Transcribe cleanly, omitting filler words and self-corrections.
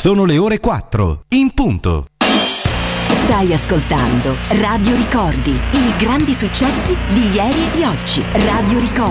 Sono le ore 4, in punto. Stai ascoltando Radio Ricordi, i grandi successi di ieri e di oggi. Radio Ricordi.